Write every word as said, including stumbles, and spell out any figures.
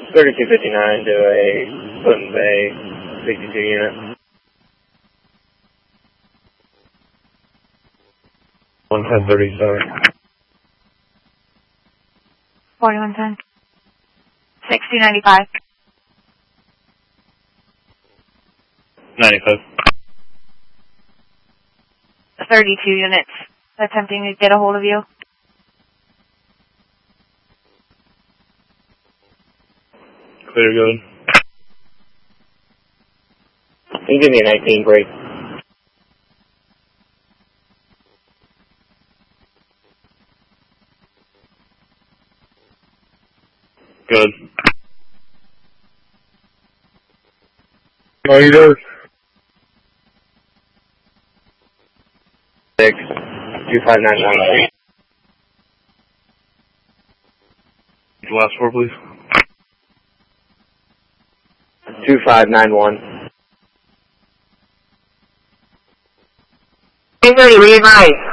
thirty-two fifty-nine to a Clinton Bay sixty-two unit. one ten thirty-seven. forty-one ten. sixty ninety-five. ninety-five. thirty-two units attempting to get a hold of you. Clear, good. You give me a nineteen break. Good. Oh, you do? Six, two five nine one. The last four, please. Two five nine one. Hey, ready, read mine.